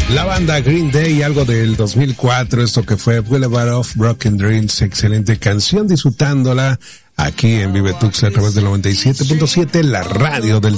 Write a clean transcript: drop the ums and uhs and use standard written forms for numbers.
La banda Green Day, algo del 2004, esto que fue Boulevard of Broken Dreams, excelente canción, disfrutándola aquí en Vive Tuxtla a través del 97.7, la radio del